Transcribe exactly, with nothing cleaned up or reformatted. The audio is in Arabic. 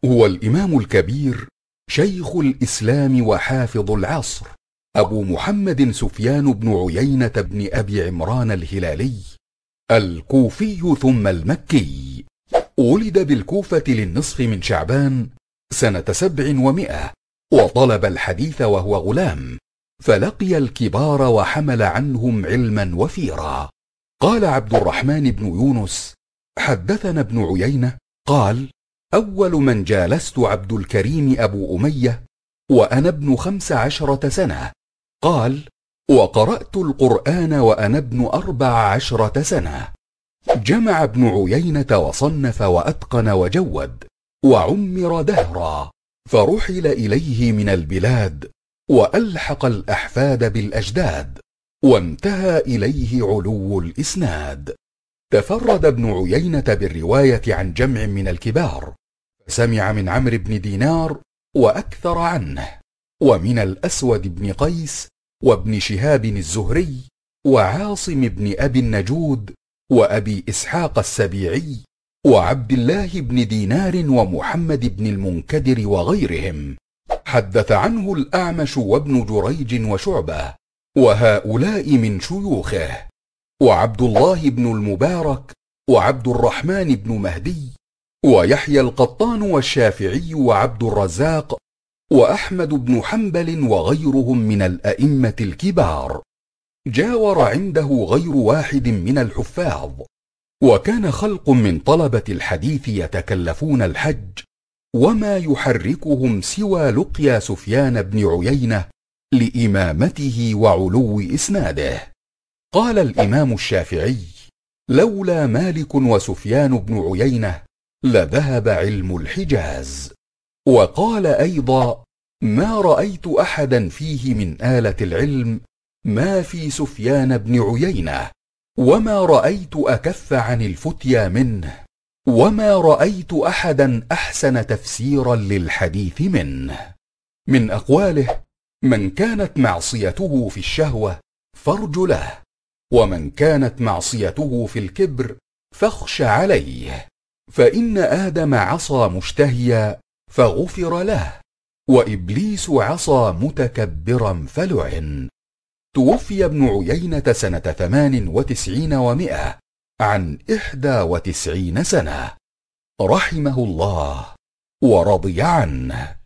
هو الإمام الكبير شيخ الإسلام وحافظ العصر أبو محمد سفيان بن عيينة بن أبي عمران الهلالي الكوفي ثم المكي. ولد بالكوفة للنصف من شعبان سنة سبع ومئة، وطلب الحديث وهو غلام، فلقي الكبار وحمل عنهم علما وفيرا. قال عبد الرحمن بن يونس: حدثنا ابن عيينة قال: أول من جالست عبد الكريم أبو أمية وأنا ابن خمس عشرة سنة. قال: وقرأت القرآن وأنا ابن أربع عشرة سنة. جمع ابن عيينة وصنف وأتقن وجود، وعمر دهرا، فرحل إليه من البلاد، وألحق الأحفاد بالأجداد، وانتهى إليه علو الإسناد. تفرد ابن عيينة بالرواية عن جمع من الكبار، فسمع من عمرو بن دينار وأكثر عنه، ومن الأسود بن قيس، وابن شهاب الزهري، وعاصم بن أبي النجود، وأبي إسحاق السبيعي، وعبد الله بن دينار، ومحمد بن المنكدر، وغيرهم. حدث عنه الأعمش وابن جريج وشعبة، وهؤلاء من شيوخه، وعبد الله بن المبارك، وعبد الرحمن بن مهدي، ويحيى القطان، والشافعي، وعبد الرزاق، وأحمد بن حنبل، وغيرهم من الأئمة الكبار. جاور عنده غير واحد من الحفاظ. وكان خلق من طلبة الحديث يتكلفون الحج، وما يحركهم سوى لقيا سفيان بن عيينة لإمامته وعلو إسناده. قال الإمام الشافعي: لولا مالك وسفيان بن عيينة لذهب علم الحجاز. وقال أيضا: ما رأيت أحدا فيه من آلة العلم ما في سفيان بن عيينة، وما رأيت أكف عن الفتيا منه، وما رأيت أحدا أحسن تفسيرا للحديث منه. من أقواله: من كانت معصيته في الشهوة فارج له، ومن كانت معصيته في الكبر فاخش عليه، فإن آدم عصى مشتهيا فغفر له، وإبليس عصى متكبرا فلعن. توفي ابن عيينة سنة ثمان وتسعين ومئة عن إحدى وتسعين سنة، رحمه الله ورضي عنه.